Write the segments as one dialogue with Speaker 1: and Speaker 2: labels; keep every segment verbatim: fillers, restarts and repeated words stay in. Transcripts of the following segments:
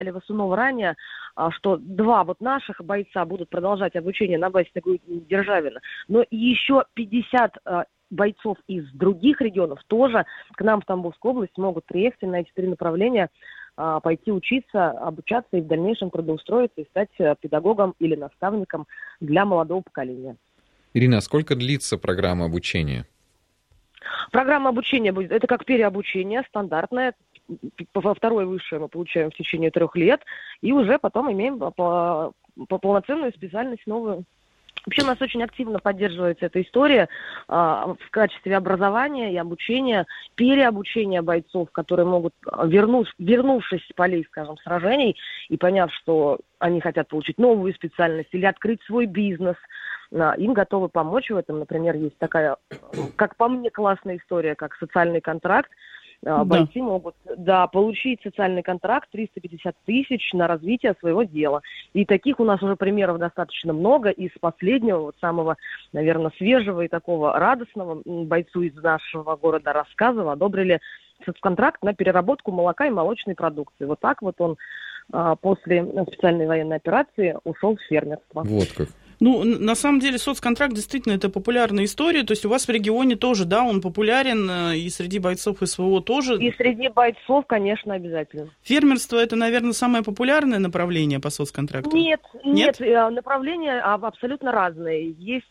Speaker 1: Васунова ранее, что два вот наших бойца будут продолжать обучение на базе Державина, но еще пятьдесят бойцов из других регионов тоже к нам в Тамбовскую область могут приехать на эти три направления, пойти учиться, обучаться и в дальнейшем трудоустроиться и стать педагогом или наставником для молодого поколения.
Speaker 2: Ирина, а сколько длится программа обучения?
Speaker 1: Программа обучения будет, это как переобучение, стандартное. Во второе высшее мы получаем в течение трех лет, и уже потом имеем по, по полноценную специальность новую. Вообще у нас очень активно поддерживается эта история а, в качестве образования и обучения, переобучения бойцов, которые могут, вернув, вернувшись с полей, скажем, сражений, и поняв, что они хотят получить новую специальность или открыть свой бизнес, а, им готовы помочь в этом. Например, есть такая, как по мне, классная история, как социальный контракт. Бойцы да. могут да, получить социальный контракт триста пятьдесят тысяч на развитие своего дела. И таких у нас уже примеров достаточно много. Из последнего, вот самого, наверное, свежего и такого радостного бойцу из нашего города Рассказово одобрили соцконтракт на переработку молока и молочной продукции. Вот так вот он а, после специальной военной операции ушел в фермерство.
Speaker 2: Вот как.
Speaker 3: Ну, на самом деле, соцконтракт действительно это популярная история. То есть у вас в регионе тоже, да, он популярен, и среди бойцов СВО тоже.
Speaker 1: И среди бойцов, конечно, обязательно.
Speaker 3: Фермерство это, наверное, самое популярное направление по соцконтракту?
Speaker 1: Нет, нет,
Speaker 3: нет
Speaker 1: направления абсолютно разные. Есть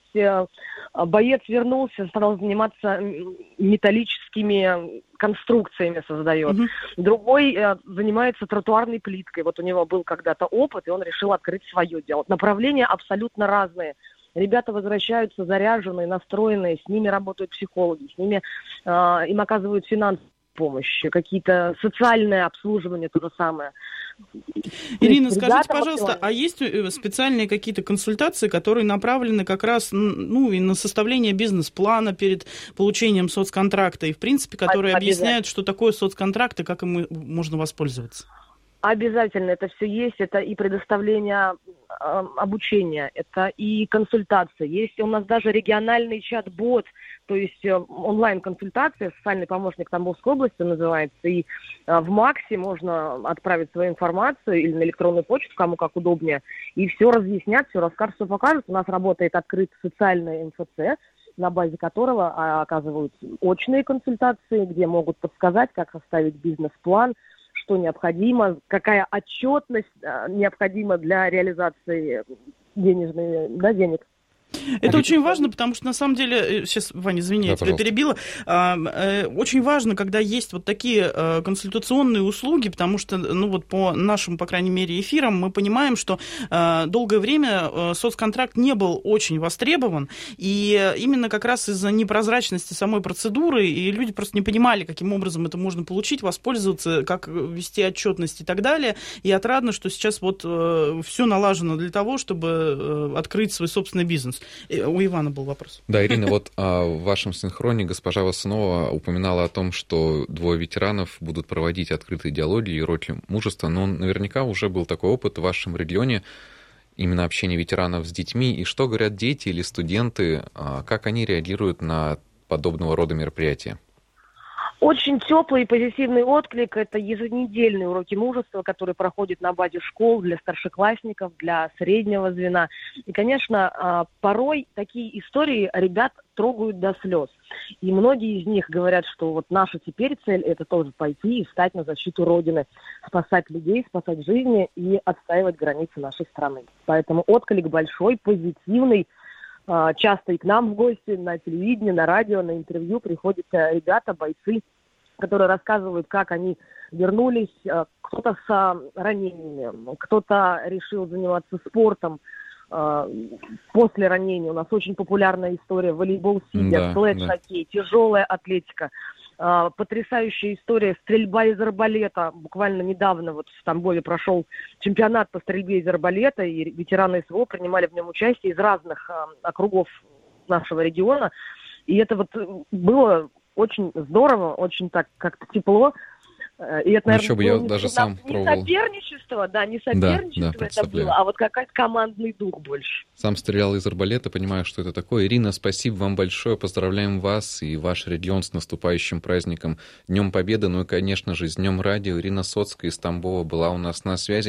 Speaker 1: боец вернулся, стал заниматься металлическими конструкциями, создает. Угу. Другой э, занимается тротуарной плиткой. Вот у него был когда-то опыт, и он решил открыть свое дело. Направления абсолютно разные. Ребята возвращаются заряженные, настроенные, с ними работают психологи, с ними э, им оказывают финансовую помощь, какие-то социальное обслуживание, то же самое.
Speaker 3: Ирина, скажите, пожалуйста, а есть специальные какие-то консультации, которые направлены как раз, ну, и на составление бизнес-плана перед получением соцконтракта, и, в принципе, которые объясняют, что такое соцконтракт и как им можно воспользоваться?
Speaker 1: Обязательно это все есть. Это и предоставление э, обучения, это и консультации. Есть у нас даже региональный чат-бот, то есть э, онлайн-консультация, социальный помощник Тамбовской области называется. И э, в МАКСе можно отправить свою информацию или на электронную почту, кому как удобнее, и все разъяснят, все расскажут, все покажут. У нас работает открытый социальный эм эф цэ, на базе которого оказывают очные консультации, где могут подсказать, как составить бизнес-план, что необходимо, какая отчетность необходима для реализации денежных, да, денег.
Speaker 3: Это очень важно, потому что, на самом деле, сейчас, Ваня, извини, да, я тебя перебила, очень важно, когда есть вот такие консультационные услуги, потому что, ну вот по нашим, по крайней мере, эфирам мы понимаем, что долгое время соцконтракт не был очень востребован, и именно как раз из-за непрозрачности самой процедуры, и люди просто не понимали, каким образом это можно получить, воспользоваться, как вести отчетность и так далее, и отрадно, что сейчас вот все налажено для того, чтобы открыть свой собственный бизнес. У Ивана был вопрос.
Speaker 2: Да, Ирина, вот а, в вашем синхроне госпожа Васунова упоминала о том, что двое ветеранов будут проводить открытые диалоги и уроки мужества, но наверняка уже был такой опыт в вашем регионе, именно общения ветеранов с детьми, и что говорят дети или студенты, а, как они реагируют на подобного рода мероприятия?
Speaker 1: Очень теплый и позитивный отклик. Это еженедельные уроки мужества, которые проходят на базе школ для старшеклассников, для среднего звена. И, конечно, порой такие истории ребят трогают до слез. И многие из них говорят, что вот наша теперь цель – это тоже пойти и встать на защиту Родины, спасать людей, спасать жизни и отстаивать границы нашей страны. Поэтому отклик большой, позитивный. Часто и к нам в гости на телевидении, на радио, на интервью приходят ребята, бойцы, которые рассказывают, как они вернулись, кто-то с ранениями, кто-то решил заниматься спортом после ранения. У нас очень популярная история: волейбол сидя, да, флэт-хоккей, да. Тяжелая атлетика. Потрясающая история стрельба из арбалета. Буквально недавно вот в Тамбове прошел чемпионат по стрельбе из арбалета, и ветераны СВО принимали в нем участие из разных а, округов нашего региона. И это вот было очень здорово, очень так как-то тепло. И это,
Speaker 2: наверное, ну, еще бы я
Speaker 1: не,
Speaker 2: даже
Speaker 1: не,
Speaker 2: сам
Speaker 1: не
Speaker 2: пробовал.
Speaker 1: соперничество, да, не соперничество
Speaker 2: да, да,
Speaker 1: это было, а вот какой-то командный дух больше.
Speaker 2: Сам стрелял из арбалета, понимаю, что это такое. Ирина, спасибо вам большое, поздравляем вас и ваш регион с наступающим праздником Днем Победы, ну и, конечно же, с Днем радио. Ирина Соцкая из Тамбова была у нас на связи.